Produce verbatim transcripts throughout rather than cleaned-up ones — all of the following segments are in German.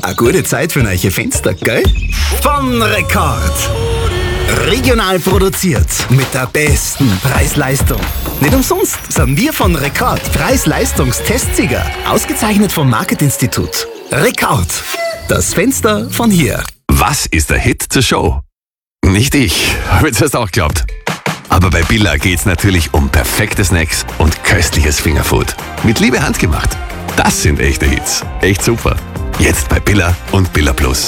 Eine gute Zeit für neue Fenster, gell? Von Rekord. Regional produziert mit der besten Preis-Leistung. Nicht umsonst sind wir von Rekord Preis-Leistungs-Testsieger. Ausgezeichnet vom Market-Institut. Rekord. Das Fenster von hier. Was ist der Hit zur Show? Nicht ich, habe ich zuerst auch geglaubt. Aber bei Billa geht's natürlich um perfekte Snacks und köstliches Fingerfood. Mit Liebe handgemacht. Das sind echte Hits. Echt super. Jetzt bei Billa und Billa Plus.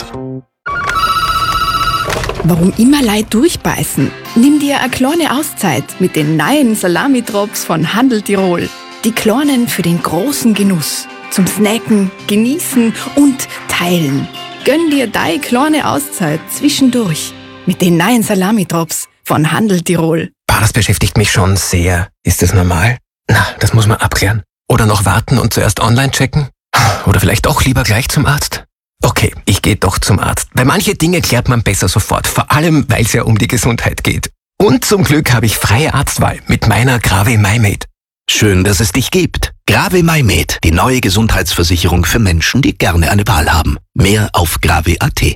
Warum immer Leid durchbeißen? Nimm dir eine kleine Auszeit mit den neuen Salami-Drops von Handel Tirol. Die kleinen für den großen Genuss. Zum Snacken, Genießen und Teilen. Gönn dir deine kleine Auszeit zwischendurch mit den neuen Salami-Drops von Handel Tirol. Ah, das beschäftigt mich schon sehr. Ist das normal? Na, das muss man abklären. Oder noch warten und zuerst online checken? Oder vielleicht doch lieber gleich zum Arzt? Okay, ich gehe doch zum Arzt. Weil manche Dinge klärt man besser sofort. Vor allem, weil es ja um die Gesundheit geht. Und zum Glück habe ich freie Arztwahl mit meiner Grave MyMed. Schön, dass es dich gibt. Grave MyMed, die neue Gesundheitsversicherung für Menschen, die gerne eine Wahl haben. Mehr auf grave punkt at.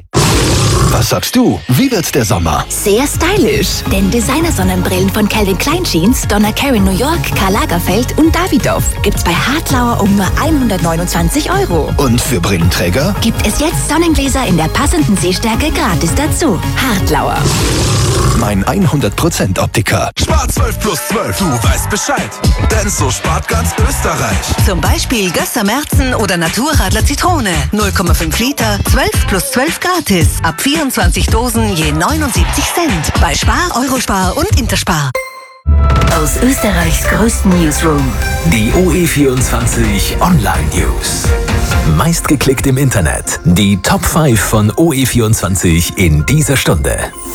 Was sagst du? Wie wird der Sommer? Sehr stylisch, denn Designer-Sonnenbrillen von Calvin Klein Jeans, Donna Karan New York, Karl Lagerfeld und Davidoff gibt's bei Hartlauer um nur hundertneunundzwanzig Euro. Und für Brillenträger? Gibt es jetzt Sonnengläser in der passenden Sehstärke gratis dazu. Hartlauer. Mein hundert Prozent Optiker. Spart zwölf plus zwölf, du weißt Bescheid. Denn so spart ganz Österreich. Zum Beispiel Gösser Märzen oder Naturradler Zitrone. null Komma fünf Liter, zwölf plus zwölf gratis. Ab vierundzwanzig Dosen je neunundsiebzig Cent. Bei Spar, Eurospar und Interspar. Aus Österreichs größten Newsroom. Die O E vierundzwanzig Online News. Meistgeklickt im Internet. Die Top fünf von O E vierundzwanzig in dieser Stunde.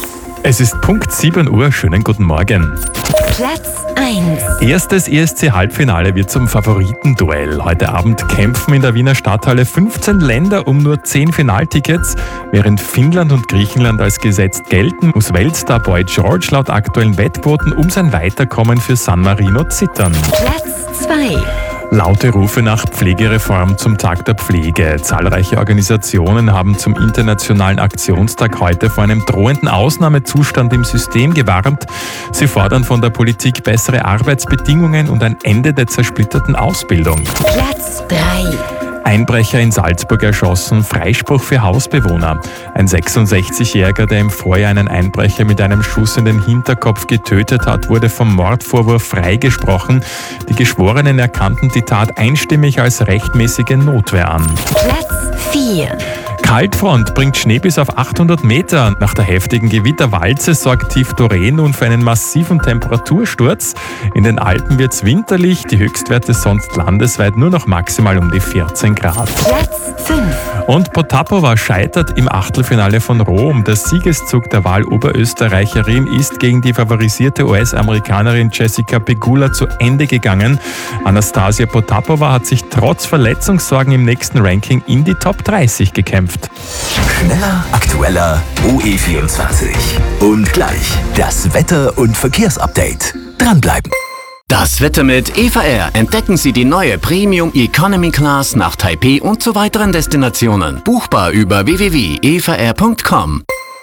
Es ist Punkt sieben Uhr. Schönen guten Morgen. Platz eins. Erstes E S C-Halbfinale wird zum Favoritenduell. Heute Abend kämpfen in der Wiener Stadthalle fünfzehn Länder um nur zehn Finaltickets. Während Finnland und Griechenland als gesetzt gelten, muss Weltstar Boy George laut aktuellen Wettquoten um sein Weiterkommen für San Marino zittern. Platz zwei. Laute Rufe nach Pflegereform zum Tag der Pflege. Zahlreiche Organisationen haben zum Internationalen Aktionstag heute vor einem drohenden Ausnahmezustand im System gewarnt. Sie fordern von der Politik bessere Arbeitsbedingungen und ein Ende der zersplitterten Ausbildung. Platz drei. Einbrecher in Salzburg erschossen, Freispruch für Hausbewohner. Ein sechsundsechzigjähriger, der im Vorjahr einen Einbrecher mit einem Schuss in den Hinterkopf getötet hat, wurde vom Mordvorwurf freigesprochen. Die Geschworenen erkannten die Tat einstimmig als rechtmäßige Notwehr an. Platz vier. Kaltfront bringt Schnee bis auf achthundert Meter. Nach der heftigen Gewitterwalze sorgt Tief Doreen nun für einen massiven Temperatursturz. In den Alpen wird's winterlich, die Höchstwerte sonst landesweit nur noch maximal um die vierzehn Grad. Platz fünf. Und Potapova scheitert im Achtelfinale von Rom. Der Siegeszug der Wahl-Oberösterreicherin ist gegen die favorisierte U S-Amerikanerin Jessica Pegula zu Ende gegangen. Anastasia Potapova hat sich trotz Verletzungssorgen im nächsten Ranking in die Top dreißig gekämpft. Schneller, aktueller, O E vierundzwanzig. Und gleich das Wetter- und Verkehrsupdate. Dranbleiben. Das Wetter mit E V R. Entdecken Sie die neue Premium Economy Class nach Taipei und zu weiteren Destinationen. Buchbar über w w w punkt e v r punkt com.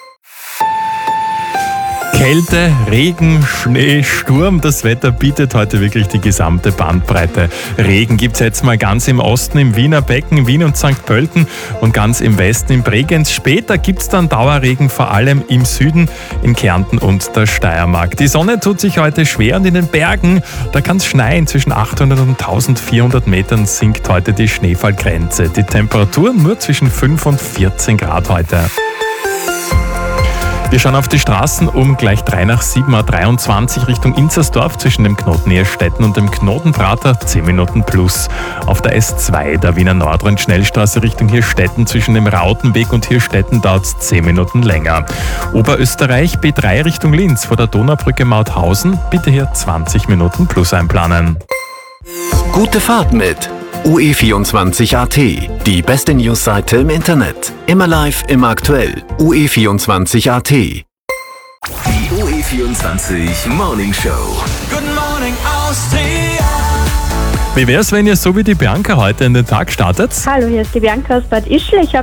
Kälte, Regen, Schnee, Sturm, das Wetter bietet heute wirklich die gesamte Bandbreite. Regen gibt es jetzt mal ganz im Osten im Wiener Becken, Wien und Sankt Pölten und ganz im Westen in Bregenz. Später gibt es dann Dauerregen, vor allem im Süden, in Kärnten und der Steiermark. Die Sonne tut sich heute schwer und in den Bergen, da kann es schneien. Zwischen achthundert und eintausendvierhundert Metern sinkt heute die Schneefallgrenze. Die Temperatur nur zwischen fünf und vierzehn Grad heute. Wir schauen auf die Straßen um gleich drei nach sieben Uhr dreiundzwanzig Richtung Inzersdorf zwischen dem Knoten Ehrstetten und dem Knoten Prater zehn Minuten plus. Auf der S zwei der Wiener Nordrhein-Schnellstraße Richtung Hirstetten zwischen dem Rautenweg und Hirstetten dauert es zehn Minuten länger. Oberösterreich B drei Richtung Linz vor der Donaubrücke Mauthausen bitte hier zwanzig Minuten plus einplanen. Gute Fahrt mit O E vierundzwanzig Punkt at. Die beste Newsseite im Internet. Immer live, immer aktuell. O E vierundzwanzig Punkt at. Die O E vierundzwanzig Morning Show. Good morning, Austria. Wie wär's, wenn ihr so wie die Bianca heute in den Tag startet? Hallo, hier ist die Bianca aus Bad Ischl. Ich habe